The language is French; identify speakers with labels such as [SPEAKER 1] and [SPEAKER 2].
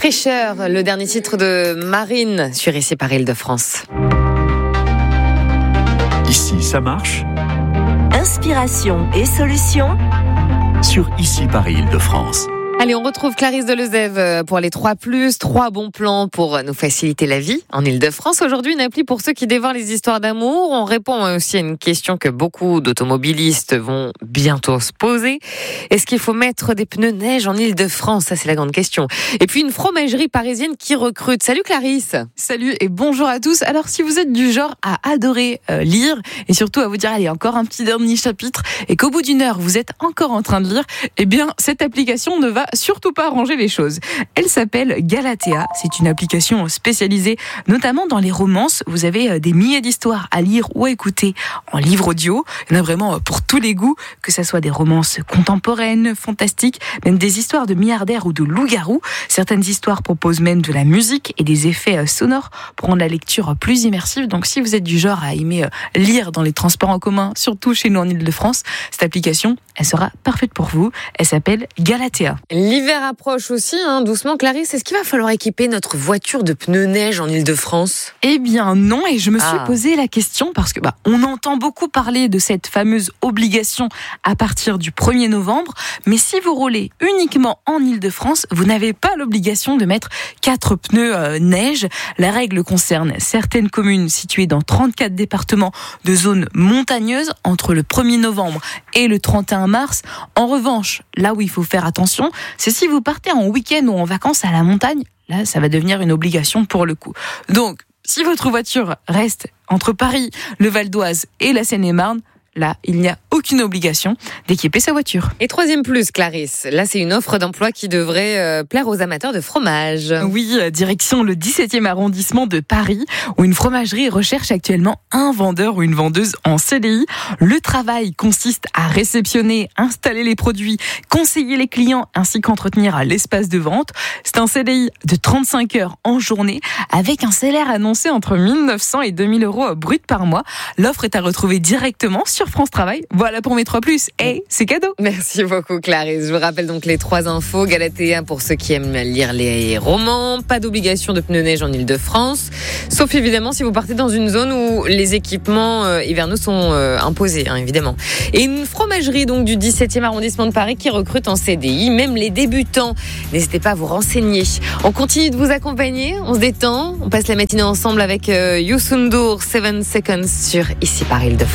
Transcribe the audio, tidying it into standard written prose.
[SPEAKER 1] Fraîcheur, le dernier titre de Marine sur Ici par Île-de-France.
[SPEAKER 2] Ici, ça marche.
[SPEAKER 3] Inspiration et solutions
[SPEAKER 2] Sur Ici par Île-de-France.
[SPEAKER 1] Allez, on retrouve Clarisse Delezève pour les 3+, 3 bons plans pour nous faciliter la vie en Île-de-France. Aujourd'hui, une appli pour ceux qui dévorent les histoires d'amour. On répond aussi à une question que beaucoup d'automobilistes vont bientôt se poser. Est-ce qu'il faut mettre des pneus neige en Île-de-France? Ça, c'est la grande question. Et puis, une fromagerie parisienne qui recrute. Salut Clarisse.
[SPEAKER 4] Salut et bonjour à tous. Alors, si vous êtes du genre à adorer lire et surtout à vous dire, allez, encore un petit dernier chapitre et qu'au bout d'une heure, vous êtes encore en train de lire, eh bien, cette application ne va surtout pas arranger les choses. Elle s'appelle Galatea. C'est une application spécialisée notamment dans les romances. Vous avez des milliers d'histoires à lire ou à écouter en livre audio. Il y en a vraiment pour tous les goûts, que ce soit des romances contemporaines, fantastiques, même des histoires de milliardaires ou de loups-garous. Certaines histoires proposent même de la musique et des effets sonores pour rendre la lecture plus immersive. Donc si vous êtes du genre à aimer lire dans les transports en commun, surtout chez nous en Île-de-France, cette application, elle sera parfaite pour vous. Elle s'appelle Galatea.
[SPEAKER 1] L'hiver approche aussi, doucement. Clarisse, est-ce qu'il va falloir équiper notre voiture de pneus neige en Île-de-France?
[SPEAKER 4] Eh bien non, et je me suis posé la question parce que on entend beaucoup parler de cette fameuse obligation à partir du 1er novembre, mais si vous roulez uniquement en Île-de-France, vous n'avez pas l'obligation de mettre 4 pneus neige. La règle concerne certaines communes situées dans 34 départements de zones montagneuses entre le 1er novembre et le 31 mars. En revanche, là où il faut faire attention, c'est si vous partez en week-end ou en vacances à la montagne, là, ça va devenir une obligation pour le coup. Donc, si votre voiture reste entre Paris, le Val d'Oise et la Seine-et-Marne, là, il n'y a aucune obligation d'équiper sa voiture.
[SPEAKER 1] Et 3e+, Clarisse. Là, c'est une offre d'emploi qui devrait plaire aux amateurs de fromage.
[SPEAKER 4] Oui, direction le 17e arrondissement de Paris, où une fromagerie recherche actuellement un vendeur ou une vendeuse en CDI. Le travail consiste à réceptionner, installer les produits, conseiller les clients, ainsi qu'entretenir l'espace de vente. C'est un CDI de 35 heures en journée, avec un salaire annoncé entre 1 900 et 2 000 euros brut par mois. L'offre est à retrouver directement sur France Travail. Voilà pour mes 3+. Et c'est cadeau.
[SPEAKER 1] Merci beaucoup Clarisse. Je vous rappelle donc les 3 infos. Galatea pour ceux qui aiment lire les romans. Pas d'obligation de pneus neige en Île-de-France. Sauf évidemment si vous partez dans une zone où les équipements hivernaux sont imposés, évidemment. Et une fromagerie donc du 17e arrondissement de Paris qui recrute en CDI. Même les débutants. N'hésitez pas à vous renseigner. On continue de vous accompagner. On se détend. On passe la matinée ensemble avec Youssou N'Dour, 7 Seconds sur Ici par Île-de-France.